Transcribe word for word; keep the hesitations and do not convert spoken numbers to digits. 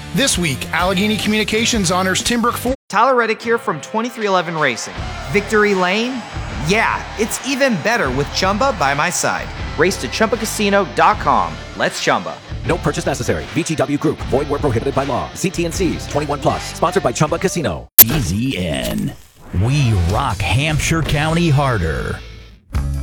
This week, Allegheny Communications honors Tim Brook Ford. Tyler Reddick here from twenty-three eleven Racing. Victory Lane? Yeah, it's even better with Chumba by my side. Race to Chumba Casino dot com. Let's Chumba. No purchase necessary. V G W Group. Void where prohibited by law. See T and C's. twenty-one plus. Sponsored by Chumba Casino. E Z N. We rock Hampshire County harder.